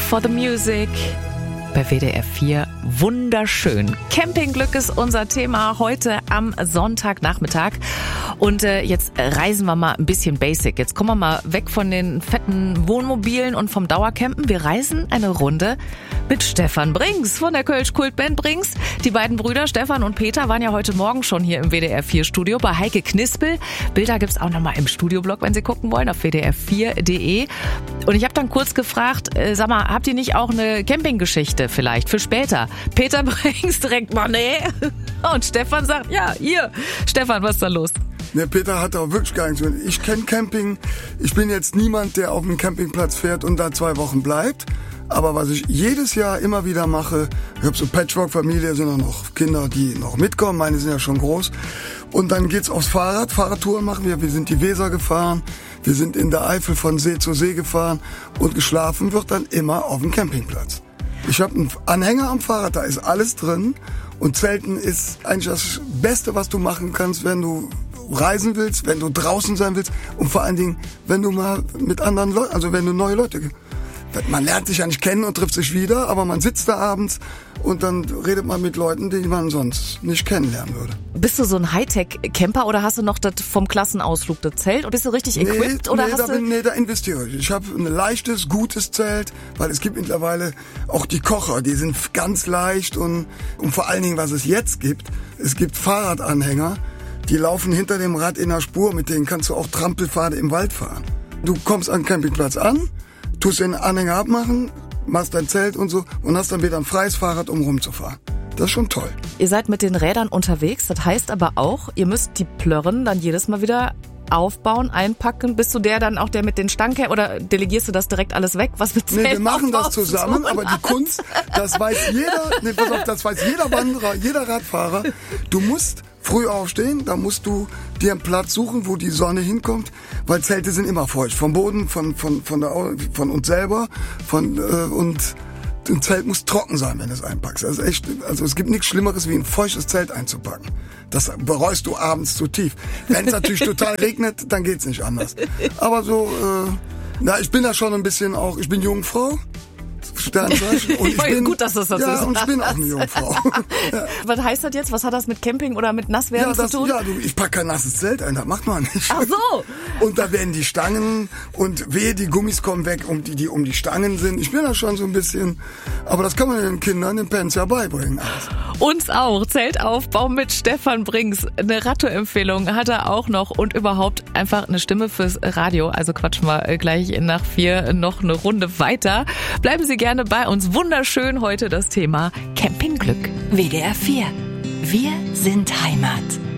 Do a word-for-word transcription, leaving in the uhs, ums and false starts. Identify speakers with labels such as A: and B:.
A: for the Music. Bei W D R vier wunderschön. Campingglück ist unser Thema heute am Sonntagnachmittag. Und äh, jetzt reisen wir mal ein bisschen basic. Jetzt kommen wir mal weg von den fetten Wohnmobilen und vom Dauercampen. Wir reisen eine Runde mit Stefan Brings von der Kölsch-Kultband Brings. Die beiden Brüder Stefan und Peter waren ja heute Morgen schon hier im W D R vier Studio bei Heike Knispel. Bilder gibt's auch nochmal im Studioblog, wenn Sie gucken wollen, auf w d r vier punkt d e. Und ich habe dann kurz gefragt, äh, sag mal, habt ihr nicht auch eine Campinggeschichte vielleicht für später? Peter Brings direkt mal, nee. Und Stefan sagt, ja, hier. Stefan, was ist da los?
B: Ne, Peter hat auch wirklich gar nichts mit. Ich kenne Camping. Ich bin jetzt niemand, der auf einen Campingplatz fährt und da zwei Wochen bleibt. Aber was ich jedes Jahr immer wieder mache, ich habe so Patchwork-Familie, sind auch noch Kinder, die noch mitkommen. Meine sind ja schon groß. Und dann geht's aufs Fahrrad. Fahrradtouren machen wir. Wir sind die Weser gefahren. Wir sind in der Eifel von See zu See gefahren. Und geschlafen wird dann immer auf dem Campingplatz. Ich habe einen Anhänger am Fahrrad, da ist alles drin. Und Zelten ist eigentlich das Beste, was du machen kannst, wenn du reisen willst, wenn du draußen sein willst. Und vor allen Dingen, wenn du mal mit anderen Leuten, also wenn du neue Leute... Man lernt sich ja nicht kennen und trifft sich wieder, aber man sitzt da abends und dann redet man mit Leuten, die man sonst nicht kennenlernen würde.
A: Bist du so ein Hightech-Camper oder hast du noch das vom Klassenausflug das Zelt? Oder bist du richtig equipped?
B: Nee,
A: oder
B: nee,
A: hast
B: da,
A: du
B: bin, nee, da investiere ich. Ich habe ein leichtes, gutes Zelt, weil es gibt mittlerweile auch die Kocher, die sind ganz leicht und, und vor allen Dingen, was es jetzt gibt, es gibt Fahrradanhänger, die laufen hinter dem Rad in der Spur, mit denen kannst du auch Trampelpfade im Wald fahren. Du kommst an den Campingplatz an, tust den Anhänger abmachen, machst dein Zelt und so und hast dann wieder ein freies Fahrrad, um rumzufahren. Das ist schon toll.
A: Ihr seid mit den Rädern unterwegs, das heißt aber auch, ihr müsst die Plörren dann jedes Mal wieder aufbauen, einpacken. Bist du der dann auch der mit den Stangen oder delegierst du das direkt alles weg? Was mit
B: Nee, wir machen das zusammen, aber die Kunst, das weiß jeder, nee, pass auf, das weiß jeder Wanderer, jeder Radfahrer. Du musst früh aufstehen, da musst du dir einen Platz suchen, wo die Sonne hinkommt, weil Zelte sind immer feucht. Vom Boden, von, von, von, der, von uns selber, von, äh, und ein Zelt muss trocken sein, wenn du es einpackst. Also echt, also es gibt nichts Schlimmeres, wie ein feuchtes Zelt einzupacken. Das bereust du abends zu tief. Wenn es natürlich total regnet, dann geht's nicht anders. Aber so, äh, na, ich bin da schon ein bisschen auch, ich bin Jungfrau. Sternzeichen. Und ich bin,
A: gut, dass das dazu
B: ja,
A: sagst.
B: und ich bin auch eine Jungfrau. Ja.
A: Was heißt das jetzt? Was hat das mit Camping oder mit Nasswerden
B: Ja, das,
A: zu tun?
B: ja, du, ich pack kein nasses Zelt ein, das macht man nicht.
A: Ach so.
B: Und da werden die Stangen und wehe, die Gummis kommen weg, um die, die um die Stangen sind. Ich bin da schon so ein bisschen, aber das kann man den Kindern, den Pens ja beibringen. Alles.
A: Uns auch. Zeltaufbau mit Stefan Brings. Eine Radtour-Empfehlung hat er auch noch und überhaupt einfach eine Stimme fürs Radio. Also quatschen wir gleich nach vier noch eine Runde weiter. Bleiben Sie gerne bei uns. Wunderschön heute das Thema Campingglück.
C: W D R vier. Wir sind Heimat.